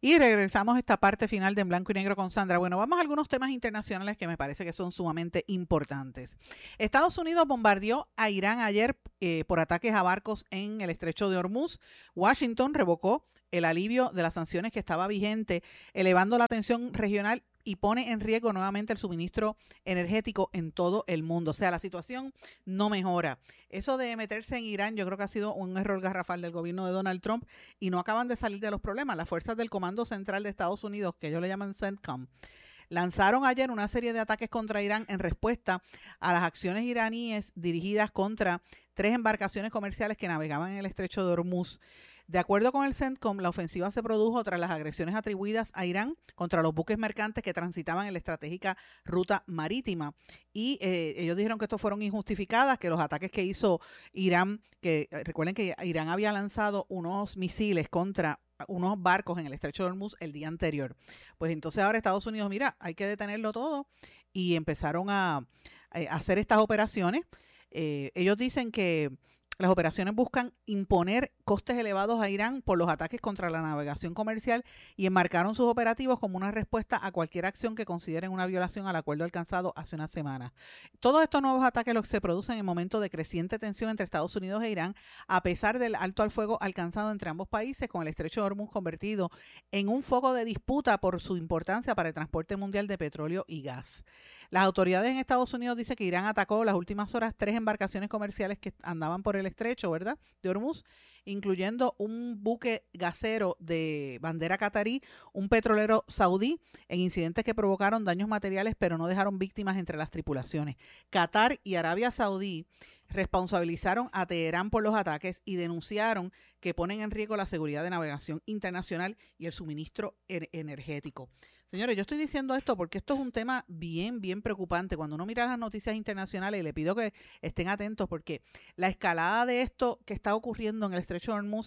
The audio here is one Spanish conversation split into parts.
Y regresamos a esta parte final de En Blanco y Negro con Sandra. Bueno, vamos a algunos temas internacionales que me parece que son sumamente importantes. Estados Unidos bombardeó a Irán ayer por ataques a barcos en el estrecho de Hormuz. Washington revocó el alivio de las sanciones que estaba vigente, elevando la tensión regional y pone en riesgo nuevamente el suministro energético en todo el mundo. O sea, la situación no mejora. Eso de meterse en Irán yo creo que ha sido un error garrafal del gobierno de Donald Trump y no acaban de salir de los problemas. Las fuerzas del Comando Central de Estados Unidos, que ellos le llaman CENTCOM, lanzaron ayer una serie de ataques contra Irán en respuesta a las acciones iraníes dirigidas contra 3 embarcaciones comerciales que navegaban en el estrecho de Hormuz. De acuerdo con el CENTCOM, la ofensiva se produjo tras las agresiones atribuidas a Irán contra los buques mercantes que transitaban en la estratégica ruta marítima. Y ellos dijeron que estos fueron injustificadas, que los ataques que hizo Irán, que recuerden que Irán había lanzado unos misiles contra unos barcos en el estrecho de Hormuz el día anterior. Pues entonces ahora Estados Unidos, mira, hay que detenerlo todo y empezaron a hacer estas operaciones. Ellos dicen que las operaciones buscan imponer costes elevados a Irán por los ataques contra la navegación comercial y enmarcaron sus operativos como una respuesta a cualquier acción que consideren una violación al acuerdo alcanzado hace unas semanas. Todos estos nuevos ataques se producen en momentos de creciente tensión entre Estados Unidos e Irán, a pesar del alto al fuego alcanzado entre ambos países, con el estrecho de Hormuz convertido en un foco de disputa por su importancia para el transporte mundial de petróleo y gas. Las autoridades en Estados Unidos dicen que Irán atacó las últimas horas 3 embarcaciones comerciales que andaban por el estrecho, ¿verdad?, de Hormuz, incluyendo un buque gasero de bandera catarí, un petrolero saudí, en incidentes que provocaron daños materiales, pero no dejaron víctimas entre las tripulaciones. Qatar y Arabia Saudí responsabilizaron a Teherán por los ataques y denunciaron que ponen en riesgo la seguridad de navegación internacional y el suministro energético. Señores, yo estoy diciendo esto porque esto es un tema bien, bien preocupante. Cuando uno mira las noticias internacionales, y le pido que estén atentos porque la escalada de esto que está ocurriendo en el estrecho de Hormuz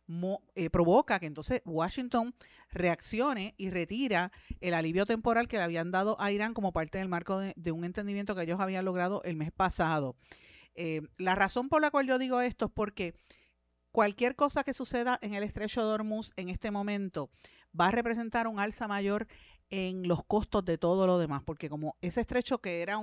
provoca que entonces Washington reaccione y retira el alivio temporal que le habían dado a Irán como parte del marco de un entendimiento que ellos habían logrado el mes pasado. La razón por la cual yo digo esto es porque cualquier cosa que suceda en el estrecho de Hormuz en este momento va a representar un alza mayor en los costos de todo lo demás, porque como ese estrecho que era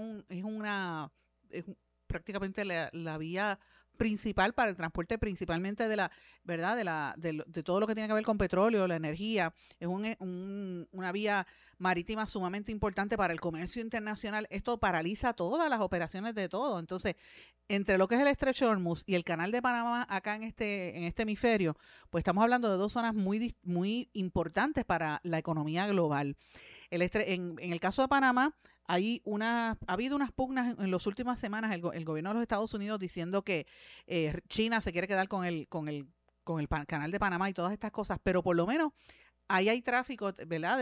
prácticamente la vía principal para el transporte, principalmente de la, ¿verdad?, de todo lo que tiene que ver con petróleo, la energía, es una vía marítima sumamente importante para el comercio internacional. Esto paraliza todas las operaciones de todo. Entonces, entre lo que es el estrecho de Hormuz y el canal de Panamá acá en este hemisferio, pues estamos hablando de 2 zonas muy importantes para la economía global. En el caso de Panamá, ha habido unas pugnas en las últimas semanas, el gobierno de los Estados Unidos diciendo que China se quiere quedar con el canal de Panamá y todas estas cosas, pero por lo menos ahí hay tráfico, ¿verdad?,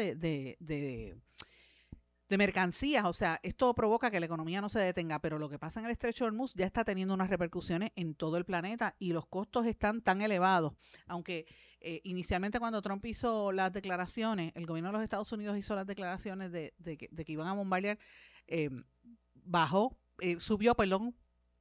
de mercancías. O sea, esto provoca que la economía no se detenga, pero lo que pasa en el estrecho de Hormuz ya está teniendo unas repercusiones en todo el planeta y los costos están tan elevados, aunque inicialmente cuando Trump hizo las declaraciones, el gobierno de los Estados Unidos hizo las declaraciones de que iban a bombardear, subió, perdón,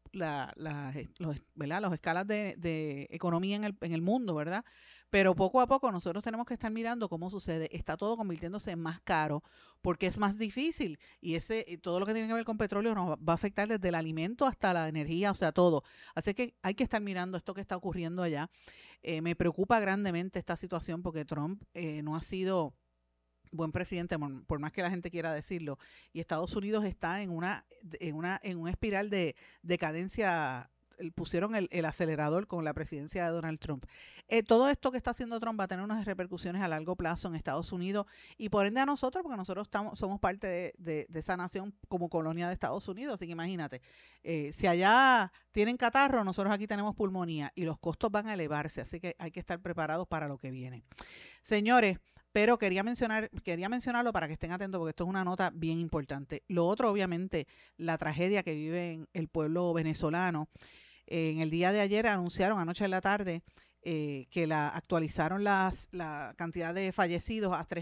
los escalas de economía en el mundo, ¿verdad? Pero poco a poco nosotros tenemos que estar mirando cómo sucede. Está todo convirtiéndose en más caro porque es más difícil y todo lo que tiene que ver con petróleo nos va a afectar desde el alimento hasta la energía, o sea, todo. Así que hay que estar mirando esto que está ocurriendo allá. Me preocupa grandemente esta situación porque Trump no ha sido buen presidente, por más que la gente quiera decirlo, y Estados Unidos está en una espiral de decadencia. Pusieron el acelerador con la presidencia de Donald Trump. Todo esto que está haciendo Trump va a tener unas repercusiones a largo plazo en Estados Unidos y por ende a nosotros, porque nosotros somos parte de esa nación como colonia de Estados Unidos. Así que imagínate, si allá tienen catarro, nosotros aquí tenemos pulmonía y los costos van a elevarse, así que hay que estar preparados para lo que viene. Señores, pero quería mencionarlo para que estén atentos porque esto es una nota bien importante. Lo otro, obviamente, la tragedia que vive el pueblo venezolano. En el día de ayer anunciaron, anoche en la tarde, que actualizaron la cantidad de fallecidos a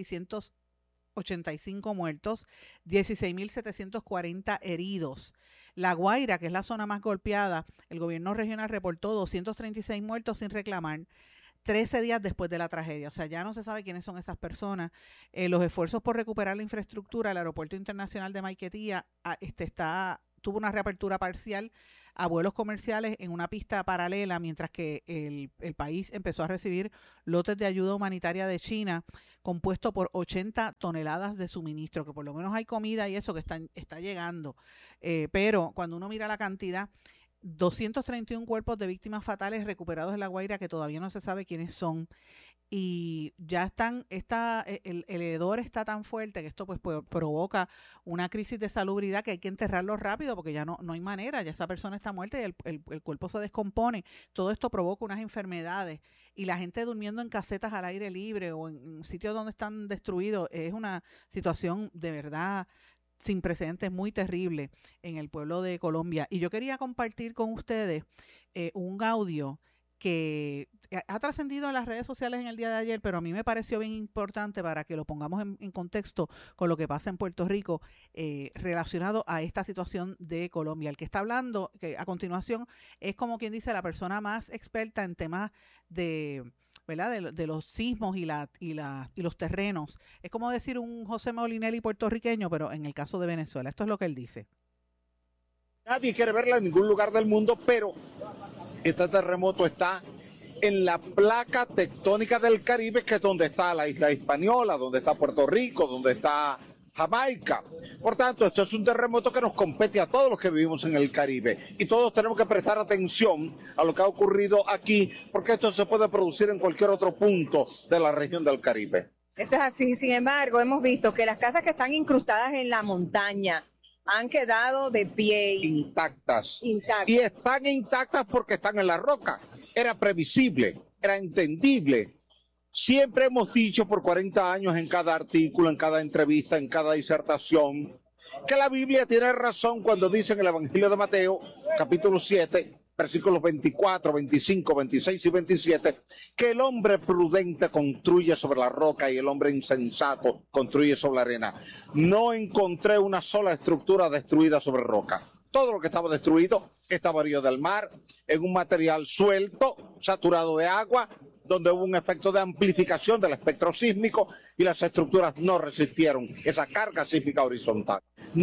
3.685 muertos, 16.740 heridos. La Guaira, que es la zona más golpeada, el gobierno regional reportó 236 muertos sin reclamar, 13 días después de la tragedia. O sea, ya no se sabe quiénes son esas personas. Los esfuerzos por recuperar la infraestructura, el Aeropuerto Internacional de Maiquetía tuvo una reapertura parcial a vuelos comerciales en una pista paralela, mientras que el país empezó a recibir lotes de ayuda humanitaria de China compuesto por 80 toneladas de suministro, que por lo menos hay comida y eso que está llegando. Pero cuando uno mira la cantidad, 231 cuerpos de víctimas fatales recuperados en La Guaira que todavía no se sabe quiénes son. Y ya el hedor está tan fuerte que esto pues provoca una crisis de salubridad que hay que enterrarlo rápido porque ya no hay manera, ya esa persona está muerta y el cuerpo se descompone. Todo esto provoca unas enfermedades y la gente durmiendo en casetas al aire libre o en sitios donde están destruidos es una situación de verdad sin precedentes, muy terrible en el pueblo de Colombia. Y yo quería compartir con ustedes un audio que ha trascendido en las redes sociales en el día de ayer, pero a mí me pareció bien importante para que lo pongamos en contexto con lo que pasa en Puerto Rico relacionado a esta situación de Colombia. El que está hablando que a continuación es como quien dice la persona más experta en temas de, ¿verdad? De los sismos y los terrenos. Es como decir un José Molinelli puertorriqueño, pero en el caso de Venezuela. Esto es lo que él dice. Nadie quiere verla en ningún lugar del mundo, pero este terremoto está en la placa tectónica del Caribe, que es donde está la isla Hispaniola, donde está Puerto Rico, donde está Jamaica. Por tanto, esto es un terremoto que nos compete a todos los que vivimos en el Caribe. Y todos tenemos que prestar atención a lo que ha ocurrido aquí, porque esto se puede producir en cualquier otro punto de la región del Caribe. Esto es así. Sin embargo, hemos visto que las casas que están incrustadas en la montaña han quedado de pie. Intactas. Y están intactas porque están en la roca. Era previsible, era entendible. Siempre hemos dicho por 40 años en cada artículo, en cada entrevista, en cada disertación, que la Biblia tiene razón cuando dice en el Evangelio de Mateo, capítulo 7, versículos 24, 25, 26 y 27, que el hombre prudente construye sobre la roca y el hombre insensato construye sobre la arena. No encontré una sola estructura destruida sobre roca. Todo lo que estaba destruido estaba a orillas del mar, en un material suelto, saturado de agua, donde hubo un efecto de amplificación del espectro sísmico y las estructuras no resistieron esa carga sísmica horizontal.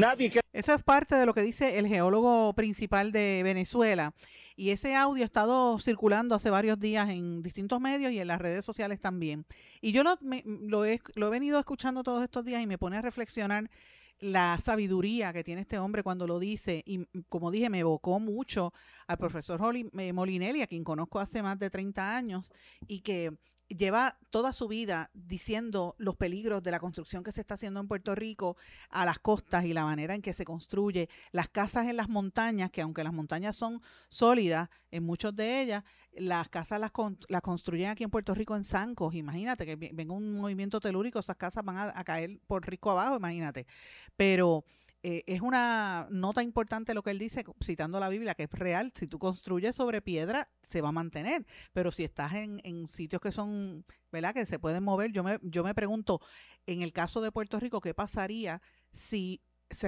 Eso es parte de lo que dice el geólogo principal de Venezuela. Y ese audio ha estado circulando hace varios días en distintos medios y en las redes sociales también. Y yo lo he venido escuchando todos estos días y me pone a reflexionar la sabiduría que tiene este hombre cuando lo dice. Y como dije, me evocó mucho al profesor Molinelli, a quien conozco hace más de 30 años y que lleva toda su vida diciendo los peligros de la construcción que se está haciendo en Puerto Rico a las costas y la manera en que se construye las casas en las montañas, que aunque las montañas son sólidas, en muchas de ellas, las casas las construyen aquí en Puerto Rico en zancos. Imagínate que venga un movimiento telúrico, esas casas van a caer por rico abajo, imagínate. Pero es una nota importante lo que él dice, citando la Biblia, que es real. Si tú construyes sobre piedra, se va a mantener. Pero si estás en sitios que son, ¿verdad?, que se pueden mover, yo me pregunto, en el caso de Puerto Rico, ¿qué pasaría si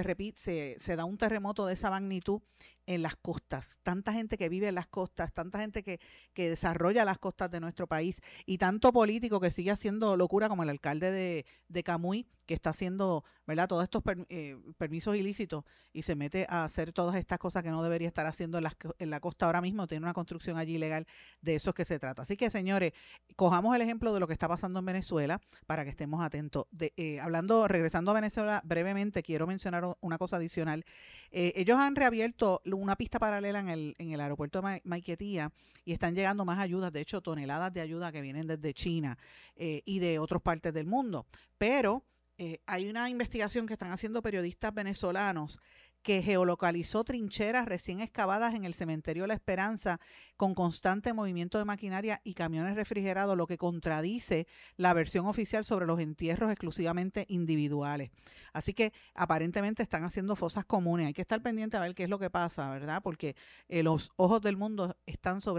se da un terremoto de esa magnitud en las costas? Tanta gente que vive en las costas, tanta gente que desarrolla las costas de nuestro país y tanto político que sigue haciendo locura como el alcalde de Camuy, que está haciendo, ¿verdad?, todos estos permisos ilícitos y se mete a hacer todas estas cosas que no debería estar haciendo en la costa ahora mismo. Tiene una construcción allí ilegal, de eso es que se trata. Así que, señores, cojamos el ejemplo de lo que está pasando en Venezuela para que estemos atentos. Regresando a Venezuela brevemente, quiero mencionar una cosa adicional. Ellos han reabierto una pista paralela en el aeropuerto de Maiquetía y están llegando más ayudas, de hecho toneladas de ayuda que vienen desde China y de otras partes del mundo. Pero hay una investigación que están haciendo periodistas venezolanos que geolocalizó trincheras recién excavadas en el cementerio La Esperanza con constante movimiento de maquinaria y camiones refrigerados, lo que contradice la versión oficial sobre los entierros exclusivamente individuales. Así que aparentemente están haciendo fosas comunes. Hay que estar pendiente a ver qué es lo que pasa, ¿verdad? Porque los ojos del mundo están sobre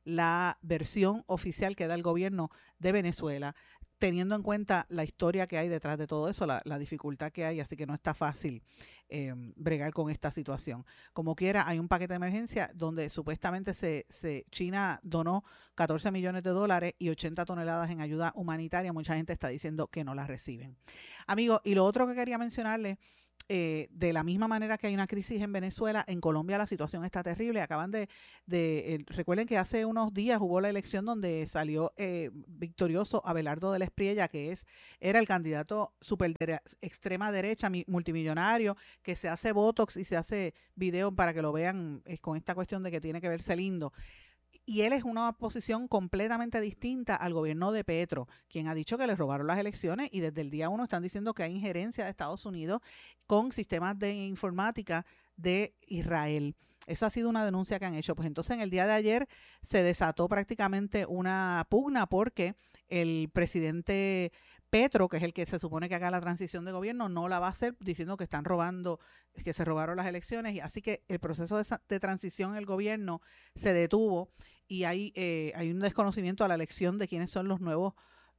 la versión oficial que da el gobierno de Venezuela, teniendo en cuenta la historia que hay detrás de todo eso, la dificultad que hay, así que no está fácil bregar con esta situación. Como quiera, hay un paquete de emergencia donde supuestamente China donó $14 millones y 80 toneladas en ayuda humanitaria. Mucha gente está diciendo que no la reciben. Amigos, y lo otro que quería mencionarles, de la misma manera que hay una crisis en Venezuela, en Colombia la situación está terrible. Acaban recuerden que hace unos días hubo la elección donde salió victorioso Abelardo de la Espriella, que era el candidato extrema derecha, multimillonario, que se hace botox y se hace video para que lo vean con esta cuestión de que tiene que verse lindo. Y él es una posición completamente distinta al gobierno de Petro, quien ha dicho que le robaron las elecciones y desde el día 1 están diciendo que hay injerencia de Estados Unidos con sistemas de informática de Israel. Esa ha sido una denuncia que han hecho. Pues entonces en el día de ayer se desató prácticamente una pugna porque el presidente Petro, que es el que se supone que haga la transición de gobierno, no la va a hacer diciendo que están robando, que se robaron las elecciones. Y así que el proceso de transición en el gobierno se detuvo y hay un desconocimiento a la elección de quiénes son los nuevos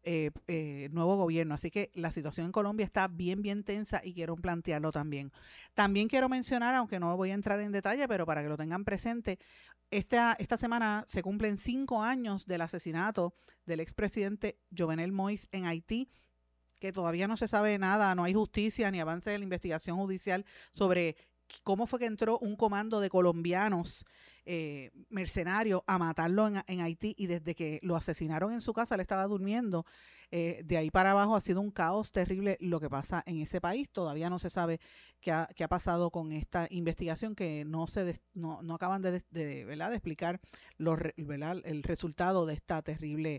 gobierno. Así que la situación en Colombia está bien, bien tensa y quiero plantearlo también. También quiero mencionar, aunque no voy a entrar en detalle, pero para que lo tengan presente, esta semana se cumplen 5 años del asesinato del expresidente Jovenel Moïse en Haití, que todavía no se sabe nada, no hay justicia ni avance de la investigación judicial sobre cómo fue que entró un comando de colombianos mercenarios a matarlo en Haití, y desde que lo asesinaron en su casa, él estaba durmiendo. De ahí para abajo ha sido un caos terrible lo que pasa en ese país. Todavía no se sabe qué ha pasado con esta investigación, que no acaban de explicar el resultado de esta terrible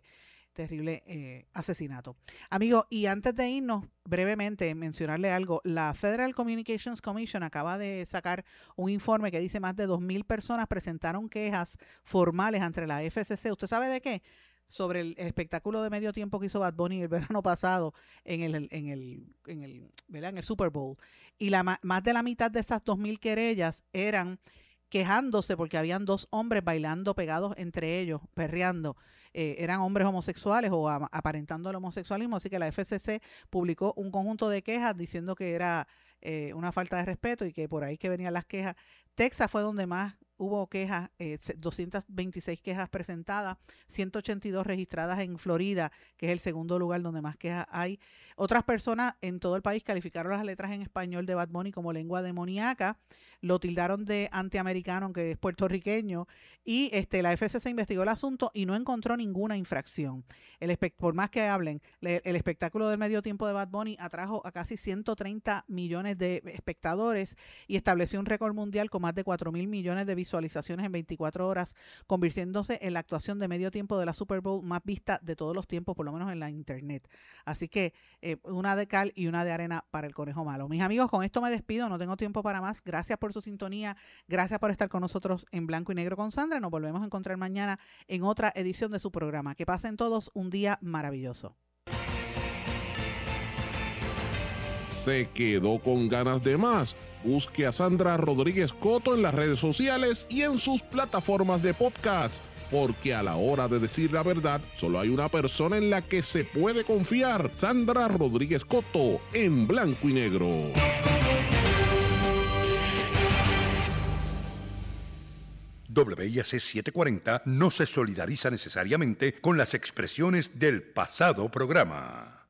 asesinato. Amigo, y antes de irnos, brevemente mencionarle algo. La Federal Communications Commission acaba de sacar un informe que dice más de 2,000 personas presentaron quejas formales ante la FCC. ¿Usted sabe de qué? Sobre el espectáculo de medio tiempo que hizo Bad Bunny el verano pasado en el Super Bowl. Y más de la mitad de esas 2,000 querellas eran quejándose porque habían 2 hombres bailando pegados entre ellos, perreando. Eran hombres homosexuales o aparentando el homosexualismo, así que la FCC publicó un conjunto de quejas diciendo que era una falta de respeto y que por ahí que venían las quejas. Texas fue donde más hubo quejas, 226 quejas presentadas, 182 registradas en Florida, que es el segundo lugar donde más quejas hay. Otras personas en todo el país calificaron las letras en español de Bad Bunny como lengua demoníaca, lo tildaron de antiamericano, aunque es puertorriqueño, y la FCC investigó el asunto y no encontró ninguna infracción. Por más que hablen, el espectáculo del medio tiempo de Bad Bunny atrajo a casi 130 millones de espectadores y estableció un récord mundial con más de 4,000 millones de visualizaciones en 24 horas, convirtiéndose en la actuación de medio tiempo de la Super Bowl más vista de todos los tiempos, por lo menos en la internet. Así que una de cal y una de arena para el conejo malo. Mis amigos, con esto me despido, no tengo tiempo para más. Gracias por su sintonía, gracias por estar con nosotros en Blanco y Negro con Sandra. Nos volvemos a encontrar mañana en otra edición de su programa. Que pasen todos un día maravilloso. ¿Se quedó con ganas de más? Busque a Sandra Rodríguez Coto en las redes sociales y en sus plataformas de podcast, porque a la hora de decir la verdad, solo hay una persona en la que se puede confiar: Sandra Rodríguez Coto, en Blanco y Negro. WIAC 740 no se solidariza necesariamente con las expresiones del pasado programa.